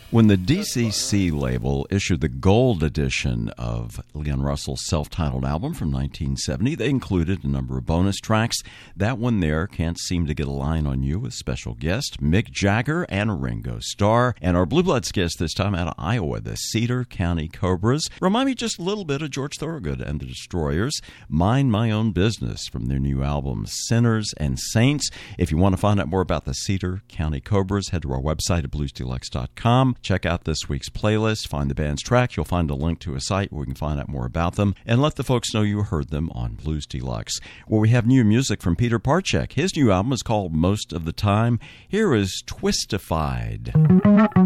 When the DCC label issued the gold edition of Leon Russell's self-titled album from 1970, they included a number of bonus tracks. That one there, Can't Seem to Get a Line on You, with special guest Mick Jagger and Ringo Starr. And our Blue Bloods guest this time out of Iowa, the Cedar County Cobras. Remind me just a little bit of George Thorogood and the Destroyers. Mind My Own Business from their new album, Sinners and Saints. If you want to find out more about the Cedar County Cobras, head to our website at bluesdeluxe.com. Check out this week's playlist, find the band's track. You'll find a link to a site where you can find out more about them, and let the folks know you heard them on Blues Deluxe, where we have new music from Peter Parchek. His new album is called Most of the Time. Here is Twistified.